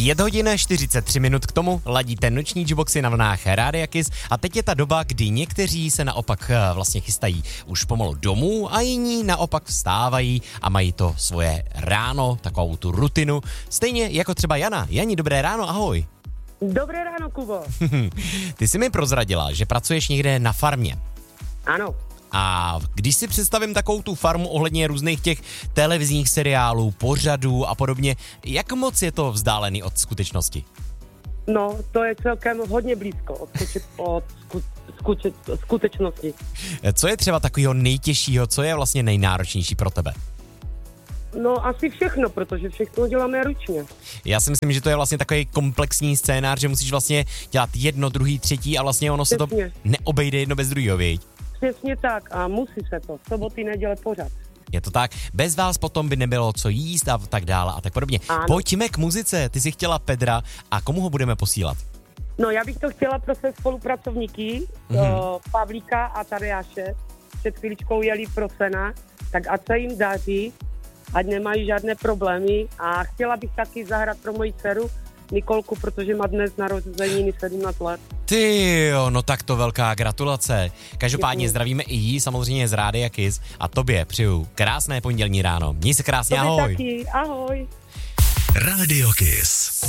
5 hodin 43 minut k tomu ladíte noční jukeboxy na vlnách Rádia Kiss a teď je ta doba, kdy někteří se naopak vlastně chystají už pomalu domů a jiní naopak vstávají a mají to svoje ráno, takovou tu rutinu. Stejně jako třeba Jana. Jani, dobré ráno, ahoj. Dobré ráno, Kubo. Ty jsi mi prozradila, že pracuješ někde na farmě. Ano. A když si představím takovou tu farmu ohledně různých těch televizních seriálů, pořadů a podobně, jak moc je to vzdálený od skutečnosti? No, to je celkem hodně blízko od skutečnosti. Co je třeba takového nejtěžšího, co je vlastně nejnáročnější pro tebe? No, asi všechno, protože všechno děláme ručně. Já si myslím, že to je vlastně takový komplexní scénář, že musíš vlastně dělat jedno, druhý, třetí a vlastně ono se to neobejde jedno bez druhého, viď? Přesně tak a musí se to. Soboty, neděle pořád. Je to tak. Bez vás potom by nebylo co jíst a tak dále a tak podobně. Ano. Pojďme k muzice. Ty jsi chtěla Pedra a komu ho budeme posílat? No, já bych to chtěla pro své spolupracovníky, Pavlíka a Tadeáše. Před chvíličkou jeli pro Sena, tak ať se jim daří, ať nemají žádné problémy a chtěla bych taky zahrát pro moji dceru Nikolku, protože má dnes narozeniny 17 let. Ty jo, no tak to velká gratulace. Každopádně zdravíme i jí, samozřejmě z Rádia Kiss a tobě přeju krásné pondělní ráno. Měj se krásně, ahoj. Taky, ahoj. Radio Kiss.